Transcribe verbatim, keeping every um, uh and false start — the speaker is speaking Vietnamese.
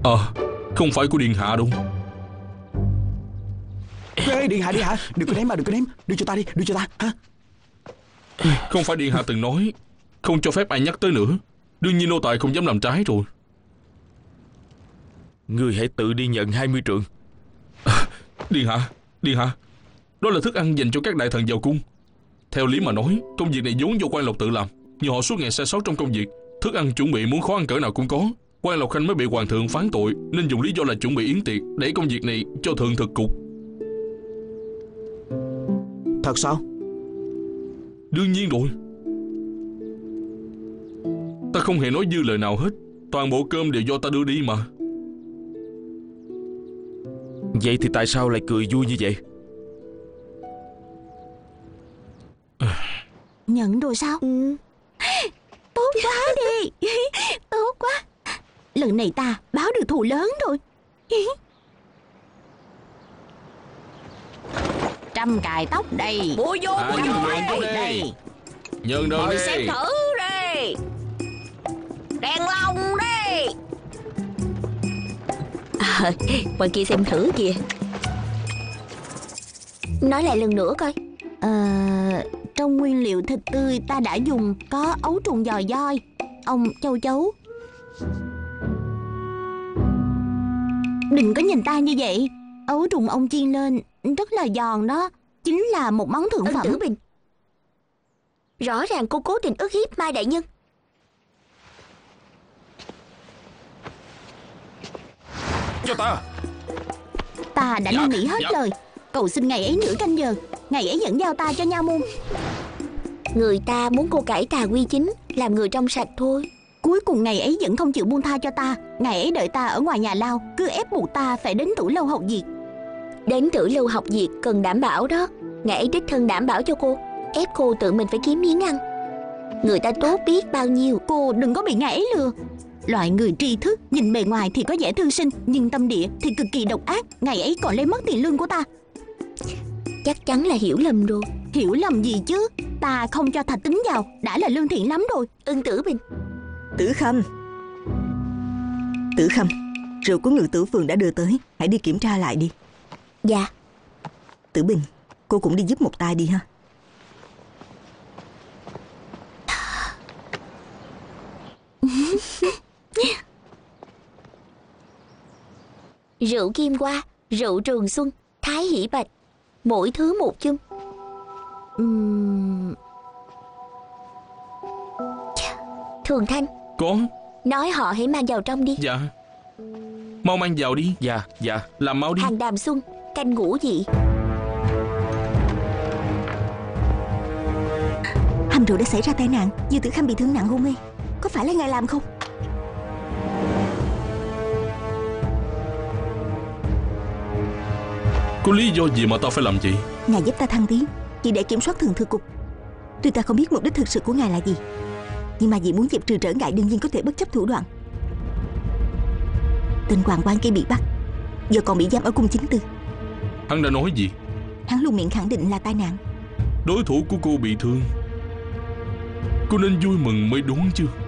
Ờ à, không phải của điện hạ đâu. Ê, điện hạ điện hạ, đừng có ném mà đừng có ném. Đưa cho ta đi, đưa cho ta hả? Không phải điện hạ từng nói không cho phép ai nhắc tới nữa. Đương nhiên nô tài không dám làm trái rồi. Ngươi hãy tự đi nhận hai mươi trượng. à, Điện hạ, điện hạ, đó là thức ăn dành cho các đại thần vào cung. Theo lý mà nói, công việc này vốn do quan lộc tự làm, nhưng họ suốt ngày sai sót trong công việc. Thức ăn chuẩn bị muốn khó ăn cỡ nào cũng có. Quan Lộc Khanh mới bị hoàng thượng phán tội, nên dùng lý do là chuẩn bị yến tiệc, đẩy công việc này cho thượng thực cục. Thật sao? Đương nhiên rồi. Ta không hề nói dư lời nào hết. Toàn bộ cơm đều do ta đưa đi mà. Vậy thì tại sao lại cười vui như vậy? Nhận rồi sao? Ừ. Tốt quá đi. Tốt quá. Lần này ta báo được thù lớn rồi. Trăm cài tóc đây. Bùa vô, à, bùa vô đây, đây. đây. Nhân đơn Mời đi. xem thử đi. Đèn lồng đi. À, ngoài kia xem thử kìa. Nói lại lần nữa coi. Ờ, trong nguyên liệu thịt tươi ta đã dùng có ấu trùng giò voi, ong châu chấu. Đừng có nhìn ta như vậy. Ấu trùng ong chiên lên rất là giòn đó. Chính là một món thượng phẩm. Tử Bình, rõ ràng cô cố tình ức hiếp Mai đại nhân. Cho ta. Ta đã dạ, năn nỉ hết dạ. lời, cầu xin ngày ấy nửa canh giờ. Ngày ấy dẫn giao ta cho nha môn. Người ta muốn cô cải tà quy chính, làm người trong sạch thôi. Cuối cùng ngày ấy vẫn không chịu buông tha cho ta. Ngày ấy đợi ta ở ngoài nhà lao, cứ ép buộc ta phải đến Tử Lâu học việc. Đến Tử Lâu học việc cần đảm bảo đó. Ngày ấy đích thân đảm bảo cho cô, ép cô tự mình phải kiếm miếng ăn. Người ta tốt biết bao nhiêu. Cô đừng có bị ngày ấy lừa. Loại người tri thức nhìn bề ngoài thì có vẻ thư sinh, nhưng tâm địa thì cực kỳ độc ác. Ngày ấy còn lấy mất tiền lương của ta. Chắc chắn là hiểu lầm rồi. Hiểu lầm gì chứ? Ta không cho Thạch Tính vào đã là lương thiện lắm rồi. Ưng Tử Bình. Tử Khâm. Tử Khâm, rượu của Ngự Tử Phường đã đưa tới, hãy đi kiểm tra lại đi. Dạ. Tử Bình, cô cũng đi giúp một tay đi ha. Rượu Kim Hoa, rượu Trường Xuân, Thái Hỷ Bạch, mỗi thứ một chung. uhm... Thường Thanh. Có. Nói họ hãy mang vào trong đi. Dạ. Mau mang vào đi. Dạ, dạ. Làm mau đi. Hàng Đàm Xuân, canh ngũ vị. Hầm rượu đã xảy ra tai nạn, Dư Tử Khâm bị thương nặng hôn mê. Có phải là ngài làm không? Có lý do gì mà tao phải làm vậy? Ngài giúp ta thăng tiến chỉ để kiểm soát thường thư cục. Tuy ta không biết mục đích thực sự của ngài là gì, nhưng mà vì muốn dẹp trừ trở ngại đương nhiên có thể bất chấp thủ đoạn. Tên hoàng quan kia bị bắt, giờ còn bị giam ở cung chính tư. Hắn đã nói gì? Hắn luôn miệng khẳng định là tai nạn. Đối thủ của cô bị thương, cô nên vui mừng mới đúng chứ.